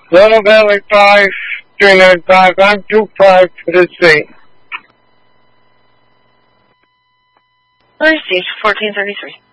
Little Valley 5, 395, I'm 25 to the sea. Received 1433.